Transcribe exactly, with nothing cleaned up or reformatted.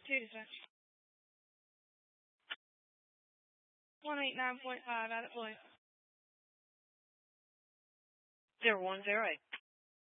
Two dispatch. One eight nine point five out of point. Zero one zero eight.